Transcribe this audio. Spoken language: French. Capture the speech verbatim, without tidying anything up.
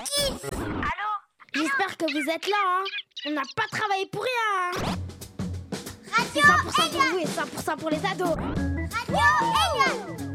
Kids. Allô? J'espère que vous êtes là, hein. On n'a pas travaillé pour rien, hein. Radio C'est cent pour cent pour Elia. vous et cent pour cent pour les ados. Radio Elia.